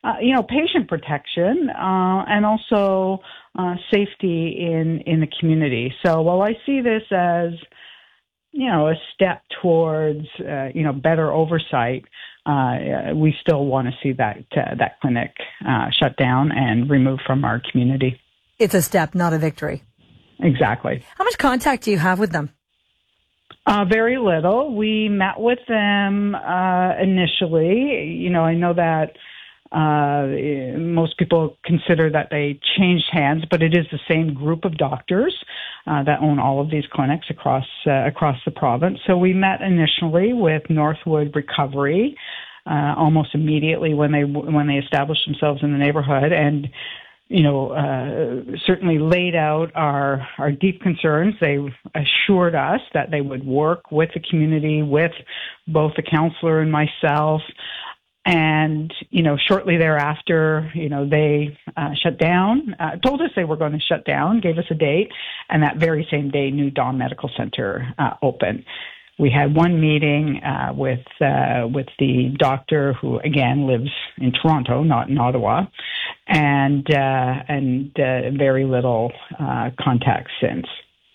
patient protection and also safety in the community. So while I see this as a step towards better oversight, we still want to see that clinic shut down and removed from our community. It's a step, not a victory. Exactly. How much contact do you have with them? Very little. We met with them initially. I know that most people consider that they changed hands, but it is the same group of doctors that own all of these clinics across the province. So we met initially with Northwood Recovery almost immediately when they established themselves in the neighborhood, and certainly laid out our deep concerns. They assured us that they would work with the community, with both the counselor and myself. And, shortly thereafter, they shut down, told us they were going to shut down, gave us a date, and that very same day, New Dawn Medical Center opened. We had one meeting with the doctor, who again lives in Toronto, not in Ottawa, and very little contact since.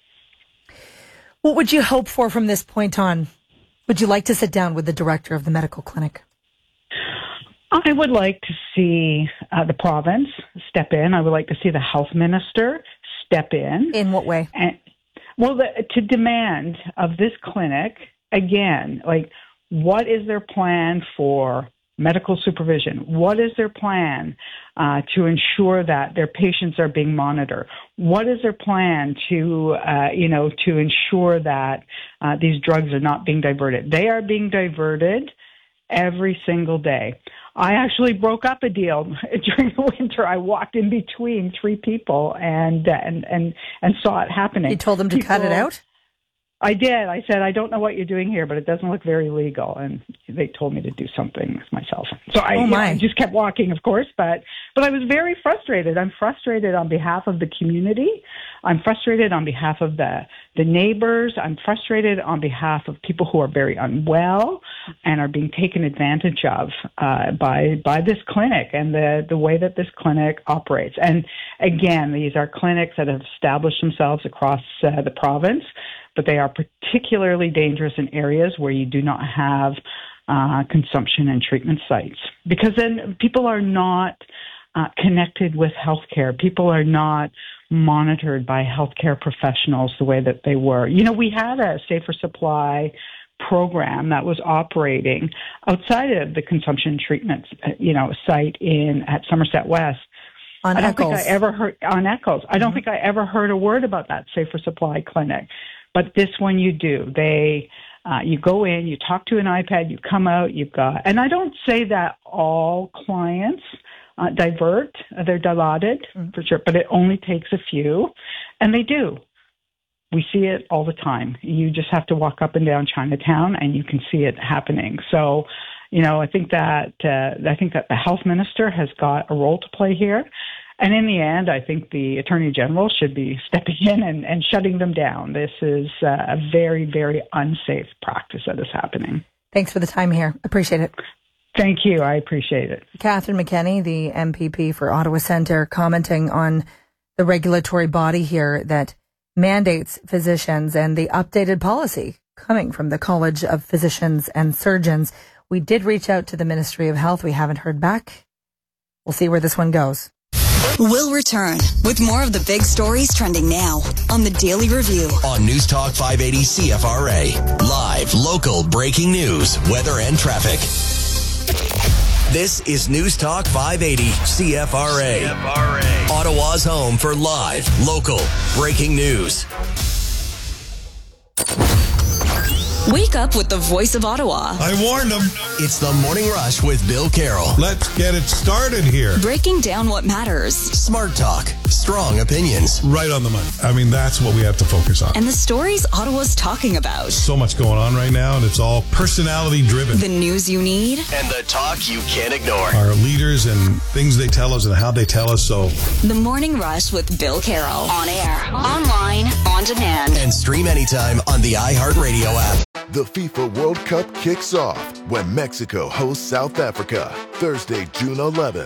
What would you hope for from this point on? Would you like to sit down with the director of the medical clinic? I would like to see the province step in. I would like to see the health minister step in. In what way? To demand of this clinic, again, what is their plan for medical supervision? What is their plan to ensure that their patients are being monitored? What is their plan to ensure that these drugs are not being diverted? They are being diverted every single day. I actually broke up a deal during the winter. I walked in between three people and saw it happening. You told them to cut it out? I did. I said, I don't know what you're doing here, but it doesn't look very legal. And they told me to do something myself. So I just kept walking, of course, but I was very frustrated. I'm frustrated on behalf of the community. I'm frustrated on behalf of the neighbors. I'm frustrated on behalf of people who are very unwell and are being taken advantage of by this clinic and the way that this clinic operates. And again, these are clinics that have established themselves across the province, but they are particularly dangerous in areas where you do not have consumption and treatment sites, because then people are not connected with healthcare. People are not monitored by healthcare professionals the way that they were. We had a safer supply program that was operating outside of the consumption treatment, site at Somerset West. On Eccles. I don't think I ever heard a word about that safer supply clinic. But this one you do. You go in, you talk to an iPad, you come out, and I don't say that all clients divert, they're dilaudid for sure, but it only takes a few, and they do. We see it all the time. You just have to walk up and down Chinatown and you can see it happening. So, I think that the health minister has got a role to play here. And in the end, I think the Attorney General should be stepping in and shutting them down. This is a very, very unsafe practice that is happening. Thanks for the time here. Appreciate it. Thank you. I appreciate it. Catherine McKenney, the MPP for Ottawa Centre, commenting on the regulatory body here that mandates physicians and the updated policy coming from the College of Physicians and Surgeons. We did reach out to the Ministry of Health. We haven't heard back. We'll see where this one goes. We'll return with more of the big stories trending now on the Daily Review. On News Talk 580 CFRA. Live, local, breaking news, weather and traffic. This is News Talk 580 CFRA. Ottawa's home for live, local, breaking news. Wake up with the voice of Ottawa. I warned them. It's the Morning Rush with Bill Carroll. Let's get it started here. Breaking down what matters. Smart talk, strong opinions. Right on the money. I mean, that's what we have to focus on. And the stories Ottawa's talking about. So much going on right now, and it's all personality driven. The news you need. And the talk you can't ignore. Our leaders and things they tell us and how they tell us. So, The Morning Rush with Bill Carroll. On air, online, on demand. And stream anytime on the iHeartRadio app. The FIFA World Cup kicks off when Mexico hosts South Africa Thursday, June 11th.